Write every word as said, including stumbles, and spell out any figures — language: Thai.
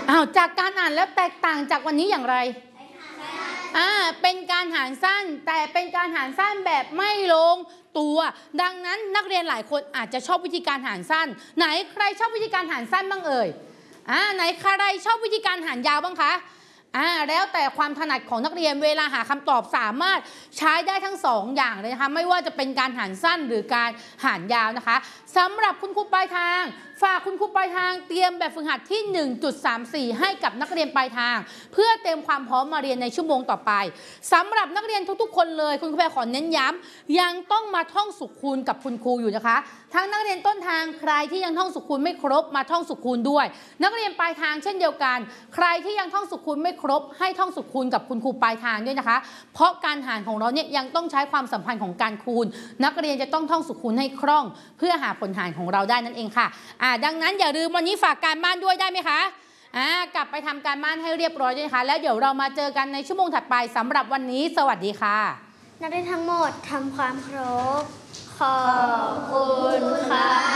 อ้าวจากการอ่านแล้วแตกต่างจากวันนี้อย่างไรอ่าเป็นการหารสั้นแต่เป็นการหารสั้นแบบไม่ลงตัวดังนั้นนักเรียนหลายคนอาจจะชอบวิธีการหารสั้นไหนใครชอบวิธีการหารสั้นบ้างเอ่ยอ่าไหนใครชอบวิธีการหารยาวบ้างคะอ่าแล้วแต่ความถนัดของนักเรียนเวลาหาคำตอบสามารถใช้ได้ทั้งสองอย่างเลยนะคะไม่ว่าจะเป็นการหารสั้นหรือการหารยาวนะคะสำหรับคุณครูปลายทางฝากคุณครูปลายทางเตรียมแบบฝึกหัดที่ หนึ่งจุดสามสี่ ให้กับนักเรียนปลายทางเพื่อเตรียมความพร้อมมาเรียนในชั่วโมงต่อไปสำหรับนักเรียนทุกๆคนเลยคุณครูแพรขอเน้นย้ำยังต้องมาท่องสุขคูณกับคุณครูอยู่นะคะทั้งนักเรียนต้นทางใครที่ยังท่องสุขคูณไม่ครบมาท่องสุขคูณด้วยนักเรียนปลายทางเช่นเดียวกันใครที่ยังท่องสุขคูณไม่ครบให้ท่องสุขคูณกับคุณครูปลายทางด้วยนะคะเพราะการหารของเราเนี่ยยังต้องใช้ความสัมพันธ์ของการคูณนักเรียนจะต้องท่องสุขคูณให้คล่องเพื่อหาผลหารของเราได้นั่นเองค่ะอ่าดังนั้นอย่าลืมวันนี้ฝากการบ้านด้วยได้ไหมคะอ่ากลับไปทำการบ้านให้เรียบร้อยด้วยนะคะแล้วเดี๋ยวเรามาเจอกันในชั่วโมงถัดไปสำหรับวันนี้สวัสดีค่ะนักเรียนทั้งหมดทำความเคารพขอบคุณค่ะ